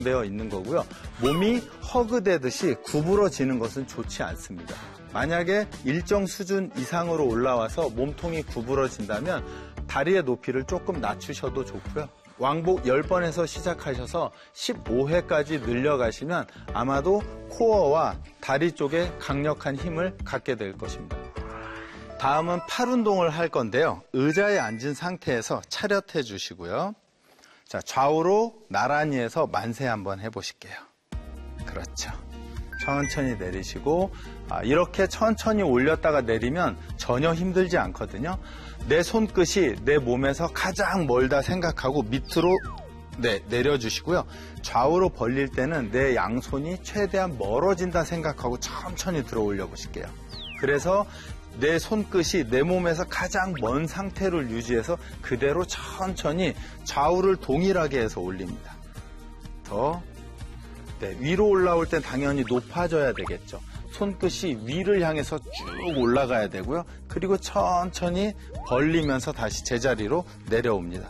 되어 있는 거고요. 몸이 허그되듯이 구부러지는 것은 좋지 않습니다. 만약에 일정 수준 이상으로 올라와서 몸통이 구부러진다면 다리의 높이를 조금 낮추셔도 좋고요. 왕복 10번에서 시작하셔서 15회까지 늘려가시면 아마도 코어와 다리 쪽에 강력한 힘을 갖게 될 것입니다. 다음은 팔 운동을 할 건데요. 의자에 앉은 상태에서 차렷해 주시고요. 자, 좌우로 나란히 해서 만세 한번 해보실게요. 그렇죠. 천천히 내리시고 이렇게 천천히 올렸다가 내리면 전혀 힘들지 않거든요. 내 손끝이 내 몸에서 가장 멀다 생각하고 밑으로 내려주시고요. 좌우로 벌릴 때는 내 양손이 최대한 멀어진다 생각하고 천천히 들어 올려 보실게요. 그래서 내 손끝이 내 몸에서 가장 먼 상태를 유지해서 그대로 천천히 좌우를 동일하게 해서 올립니다. 더 위로 올라올 땐 당연히 높아져야 되겠죠. 손끝이 위를 향해서 쭉 올라가야 되고요. 그리고 천천히 벌리면서 다시 제자리로 내려옵니다.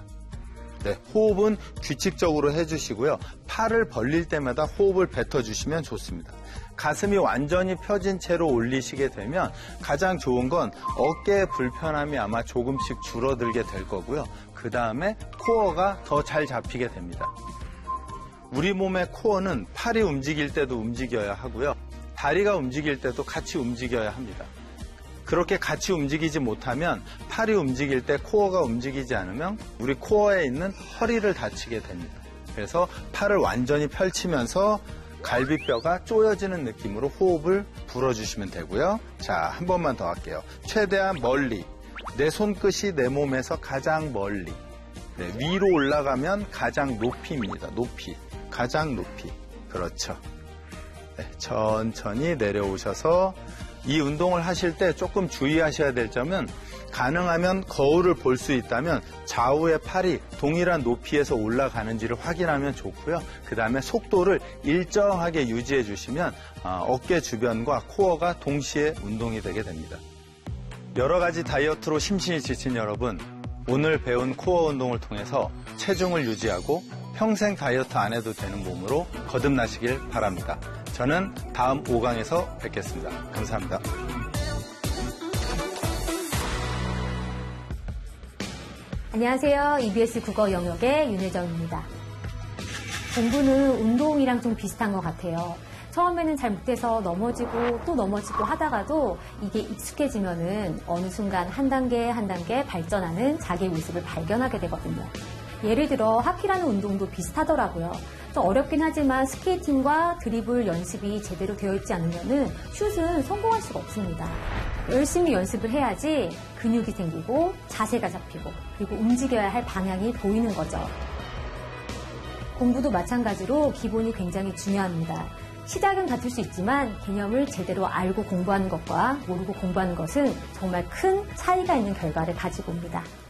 호흡은 규칙적으로 해주시고요. 팔을 벌릴 때마다 호흡을 뱉어주시면 좋습니다. 가슴이 완전히 펴진 채로 올리시게 되면 가장 좋은 건 어깨의 불편함이 아마 조금씩 줄어들게 될 거고요. 그 다음에 코어가 더 잘 잡히게 됩니다. 우리 몸의 코어는 팔이 움직일 때도 움직여야 하고요. 다리가 움직일 때도 같이 움직여야 합니다. 그렇게 같이 움직이지 못하면 팔이 움직일 때 코어가 움직이지 않으면 우리 코어에 있는 허리를 다치게 됩니다. 그래서 팔을 완전히 펼치면서 갈비뼈가 쪼여지는 느낌으로 호흡을 불어주시면 되고요. 자, 한 번만 더 할게요. 최대한 멀리, 내 손끝이 내 몸에서 가장 멀리, 위로 올라가면 가장 높이입니다. 높이, 가장 높이. 그렇죠. 천천히 내려오셔서 이 운동을 하실 때 조금 주의하셔야 될 점은 가능하면 거울을 볼 수 있다면 좌우의 팔이 동일한 높이에서 올라가는지를 확인하면 좋고요. 그 다음에 속도를 일정하게 유지해 주시면 어깨 주변과 코어가 동시에 운동이 되게 됩니다. 여러 가지 다이어트로 심신이 지친 여러분, 오늘 배운 코어 운동을 통해서 체중을 유지하고 평생 다이어트 안 해도 되는 몸으로 거듭나시길 바랍니다. 저는 다음 5강에서 뵙겠습니다. 감사합니다. 안녕하세요. EBS 국어 영역의 윤혜정입니다. 공부는 운동이랑 좀 비슷한 것 같아요. 처음에는 잘 못해서 넘어지고 또 넘어지고 하다가도 이게 익숙해지면은 어느 순간 한 단계 한 단계 발전하는 자기의 모습을 발견하게 되거든요. 예를 들어 하키라는 운동도 비슷하더라고요. 좀 어렵긴 하지만 스케이팅과 드리블 연습이 제대로 되어 있지 않으면은 슛은 성공할 수가 없습니다. 열심히 연습을 해야지 근육이 생기고 자세가 잡히고 그리고 움직여야 할 방향이 보이는 거죠. 공부도 마찬가지로 기본이 굉장히 중요합니다. 시작은 같을 수 있지만 개념을 제대로 알고 공부하는 것과 모르고 공부하는 것은 정말 큰 차이가 있는 결과를 가지고 옵니다.